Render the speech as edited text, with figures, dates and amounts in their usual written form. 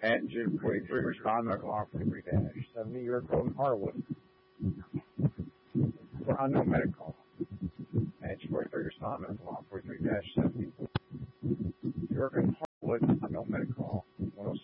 Engine 43, respond to call 43-70, you're from Harwood. For unknown medical. Engine 43, respond to call 43-70. You're